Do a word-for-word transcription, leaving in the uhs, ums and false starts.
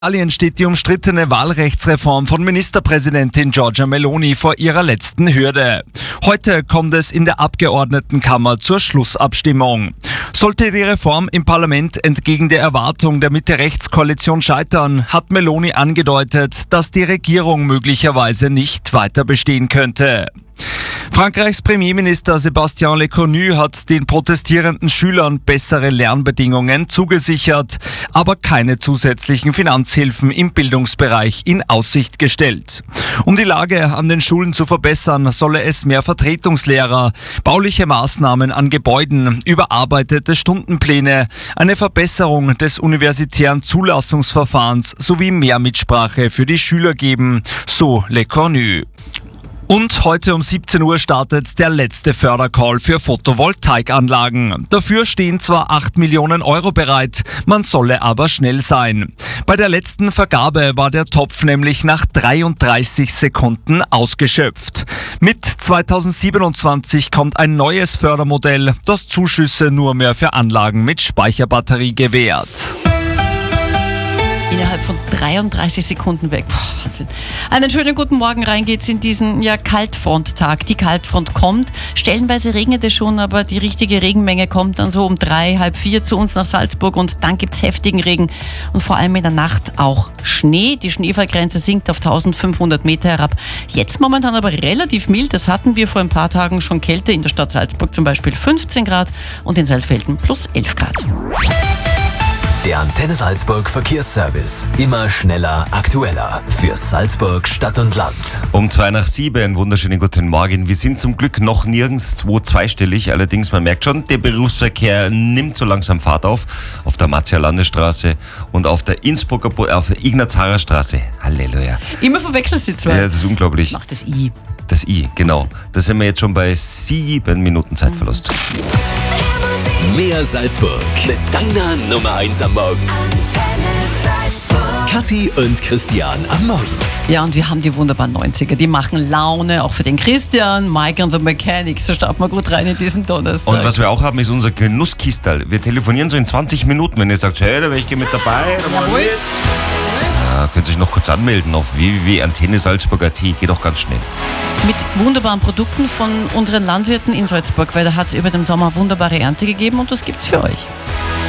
Italien steht die umstrittene Wahlrechtsreform von Ministerpräsidentin Giorgia Meloni vor ihrer letzten Hürde. Heute kommt es in der Abgeordnetenkammer zur Schlussabstimmung. Sollte die Reform im Parlament entgegen der Erwartung der Mitte-Rechts-Koalition scheitern, hat Meloni angedeutet, dass die Regierung möglicherweise nicht weiter bestehen könnte. Frankreichs Premierminister Sébastien Lecornu hat den protestierenden Schülern bessere Lernbedingungen zugesichert, aber keine zusätzlichen Finanzhilfen im Bildungsbereich in Aussicht gestellt. Um die Lage an den Schulen zu verbessern, solle es mehr Vertretungslehrer, bauliche Maßnahmen an Gebäuden, überarbeitete Stundenpläne, eine Verbesserung des universitären Zulassungsverfahrens sowie mehr Mitsprache für die Schüler geben, so Lecornu. Und heute um siebzehn Uhr startet der letzte Fördercall für Photovoltaikanlagen. Dafür stehen zwar acht Millionen Euro bereit, man solle aber schnell sein. Bei der letzten Vergabe war der Topf nämlich nach dreiunddreißig Sekunden ausgeschöpft. Mit zweitausendsiebenundzwanzig kommt ein neues Fördermodell, das Zuschüsse nur mehr für Anlagen mit Speicherbatterie gewährt. Innerhalb von dreiunddreißig Sekunden weg. Puh, Wahnsinn. Einen schönen guten Morgen, rein geht's in diesen ja, Kaltfronttag. Die Kaltfront kommt. Stellenweise regnet es schon, aber die richtige Regenmenge kommt dann so um drei, halb vier zu uns nach Salzburg und dann gibt's heftigen Regen und vor allem in der Nacht auch Schnee. Die Schneefallgrenze sinkt auf eintausendfünfhundert Meter herab. Jetzt momentan aber relativ mild. Das hatten wir vor ein paar Tagen schon Kälte in der Stadt Salzburg, zum Beispiel fünfzehn Grad und in Saalfelden plus elf Grad. Der Antenne Salzburg Verkehrsservice. Immer schneller, aktueller. Für Salzburg, Stadt und Land. Um zwei nach sieben, einen wunderschönen guten Morgen. Wir sind zum Glück noch nirgendwo zweistellig. Allerdings, man merkt schon, der Berufsverkehr nimmt so langsam Fahrt auf. Auf der Marzia-Landesstraße und auf der Innsbrucker, Bo- auf der Ignaz-Harrer Straße. Halleluja. Immer verwechselst du die zwei. Ja, das ist unglaublich. Mach das I. Das I, genau. Da sind wir jetzt schon bei sieben Minuten Zeitverlust. Mehr Salzburg. Mit deiner Nummer eins am Morgen. Kathi und Christian am Morgen. Ja, und wir haben die wunderbaren neunziger. Die machen Laune, auch für den Christian. Mike and the Mechanics. So starten wir gut rein in diesen Donnerstag. Und was wir auch haben, ist unser Genusskistal. Wir telefonieren so in zwanzig Minuten. Wenn ihr sagt, hey, da wäre ich mit dabei, dann mal mit. Ja, könnt ihr euch noch kurz anmelden auf w w w punkt antenne salzburg punkt a t. Geht auch ganz schnell. Mit wunderbaren Produkten von unseren Landwirten in Salzburg, weil da hat es über den Sommer wunderbare Ernte gegeben und das gibt's für euch.